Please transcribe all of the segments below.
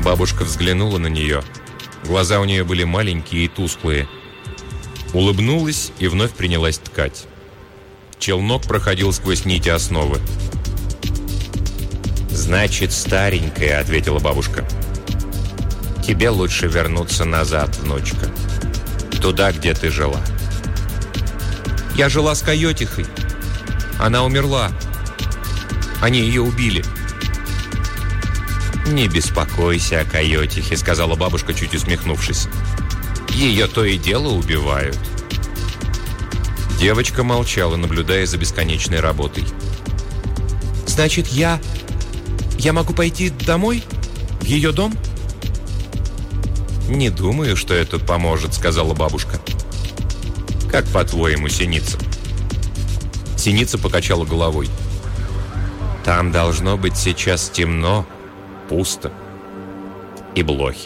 Бабушка взглянула на нее. Глаза у нее были маленькие и тусклые. Улыбнулась и вновь принялась ткать. Челнок проходил сквозь нити основы. «Значит, старенькая», — ответила бабушка. «Тебе лучше вернуться назад, внучка. Туда, где ты жила». «Я жила с Койотихой. Она умерла. Они ее убили». «Не беспокойся о Койотихе», — сказала бабушка, чуть усмехнувшись. «Ее то и дело убивают». Девочка молчала, наблюдая за бесконечной работой. «Значит, я могу пойти домой? В ее дом?» «Не думаю, что это поможет», — сказала бабушка. «Как по-твоему, Синица?» Синица покачала головой. «Там должно быть сейчас темно, пусто и блохи.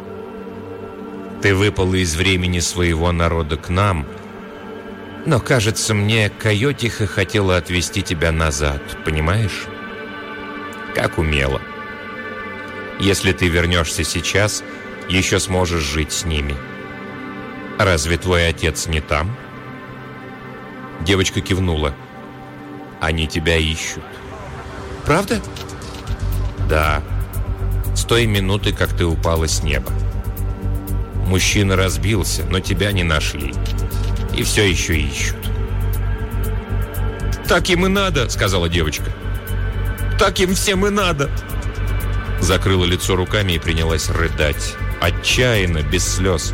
Ты выпала из времени своего народа к нам, но, кажется мне, Койотиха хотела отвезти тебя назад, понимаешь? Как умела. Если ты вернешься сейчас, еще сможешь жить с ними. Разве твой отец не там?» Девочка кивнула. «Они тебя ищут». «Правда?» «Да. С той минуты, как ты упала с неба. Мужчина разбился, но тебя не нашли. И все еще ищут». «Так им и надо», — сказала девочка. «Так им всем и надо». Закрыла лицо руками и принялась рыдать. Отчаянно, без слез.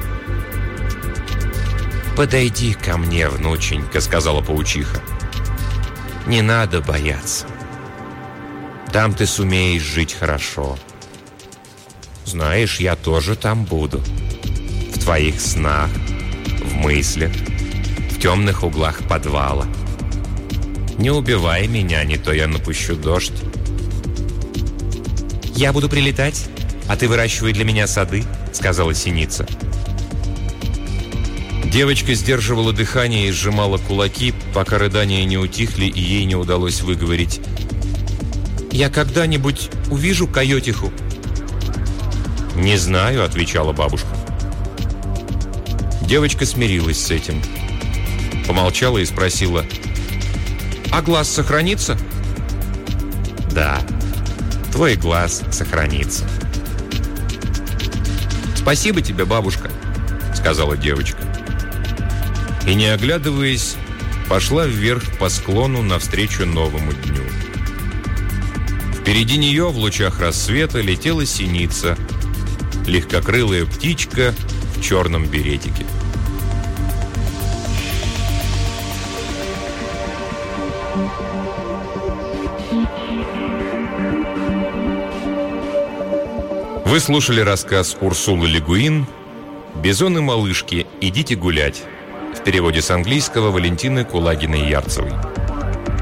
«Подойди ко мне, внученька», — сказала паучиха. «Не надо бояться. Там ты сумеешь жить хорошо. Знаешь, я тоже там буду. В твоих снах, в мыслях, в темных углах подвала. Не убивай меня, не то я напущу дождь». «Я буду прилетать, а ты выращивай для меня сады», — сказала Синица. Девочка сдерживала дыхание и сжимала кулаки, пока рыдания не утихли и ей не удалось выговорить: «Я когда-нибудь увижу Койотиху?» «Не знаю», — отвечала бабушка. Девочка смирилась с этим. Помолчала и спросила: «А глаз сохранится?» «Да, твой глаз сохранится». «Спасибо тебе, бабушка», — сказала девочка. И, не оглядываясь, пошла вверх по склону навстречу новому дню. Впереди нее в лучах рассвета летела синица, легкокрылая птичка в черном беретике. Вы слушали рассказ Урсулы Ле Гуин «Бизон и малышки. Идите гулять» в переводе с английского Валентины Кулагиной-Ярцевой.